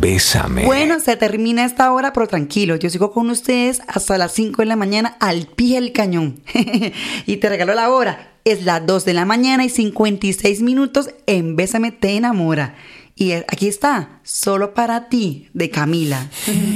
Bésame. Bueno, se termina esta hora, pero tranquilo, yo sigo con ustedes hasta las 5 de la mañana al pie del cañón. Y te regalo la hora. Es las 2 de la mañana y 56 minutos en Bésame te enamora. Y aquí está, Solo para ti, de Camila.